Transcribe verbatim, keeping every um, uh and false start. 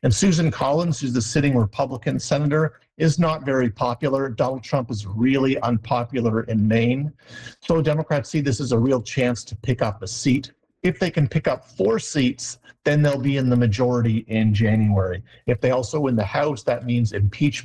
And Susan Collins, who's the sitting Republican senator, is not very popular. Donald Trump is really unpopular in Maine. So Democrats see this as a real chance to pick up a seat. If they can pick up four seats, then they'll be in the majority in January. If they also win the House, that means impeachment